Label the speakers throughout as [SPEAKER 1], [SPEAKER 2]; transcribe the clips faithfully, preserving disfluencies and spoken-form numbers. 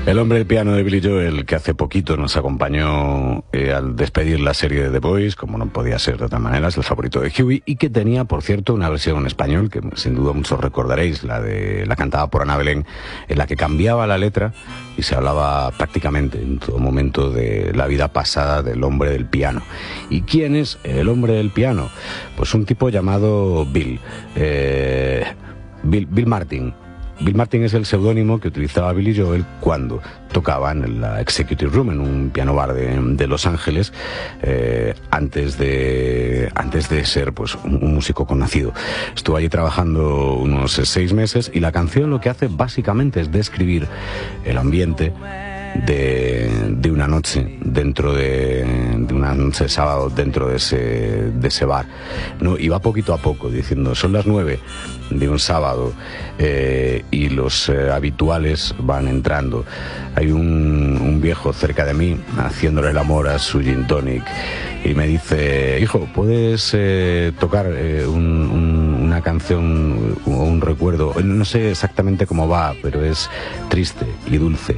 [SPEAKER 1] El hombre del piano de Billy Joel, que hace poquito nos acompañó eh, al despedir la serie de The Boys, como no podía ser de otra manera, es el favorito de Huey, y que tenía, por cierto, una versión en español, que sin duda muchos recordaréis, la de la cantada por Ana Belén, en la que cambiaba la letra y se hablaba prácticamente en todo momento de la vida pasada del hombre del piano. ¿Y quién es el hombre del piano? Pues un tipo llamado Bill, eh, Bill, Bill Martin. Bill Martin es el seudónimo que utilizaba Billy Joel cuando tocaban en la Executive Room, en un piano bar de, de Los Ángeles, eh, antes de antes de ser pues un, un músico conocido. Estuvo allí trabajando unos seis meses y la canción lo que hace básicamente es describir el ambiente de, de una noche dentro de, de una noche de sábado dentro de ese, de ese bar, ¿no? Y va poquito a poco diciendo, son las nueve de un sábado eh, y los eh, habituales van entrando. Hay un, un viejo cerca de mí haciéndole el amor a su gin tonic y me dice, hijo, ¿puedes eh, tocar eh, un, un, una canción o un recuerdo? No sé exactamente cómo va, pero es triste y dulce.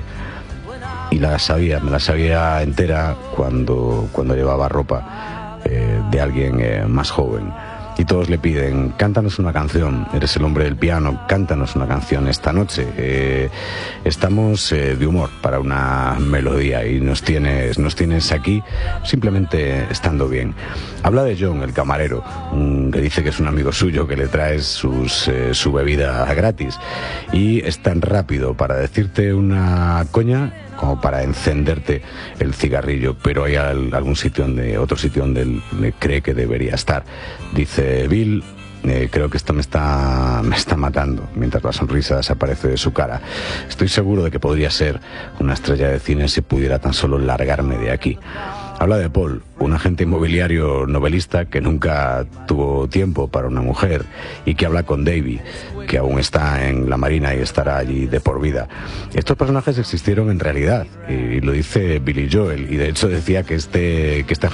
[SPEAKER 1] Y la sabía, me la sabía entera cuando, cuando llevaba ropa eh, de alguien eh, más joven. Y todos le piden, cántanos una canción, eres el hombre del piano, cántanos una canción esta noche. Eh, estamos eh, de humor para una melodía y nos tienes, nos tienes aquí simplemente estando bien. Habla de John, el camarero, un, que dice que es un amigo suyo que le trae sus, eh, su bebida gratis. Y es tan rápido para decirte una coña como para encenderte el cigarrillo, pero hay al, algún sitio donde, otro sitio donde él cree que debería estar. Dice, Bill, eh, creo que esto me está, me está matando, mientras la sonrisa desaparece de su cara. Estoy seguro de que podría ser una estrella de cine si pudiera tan solo largarme de aquí. Habla de Paul, un agente inmobiliario novelista que nunca tuvo tiempo para una mujer y que habla con Davy, que aún está en la marina y estará allí de por vida. Estos personajes existieron en realidad y lo dice Billy Joel y de hecho decía que este, que este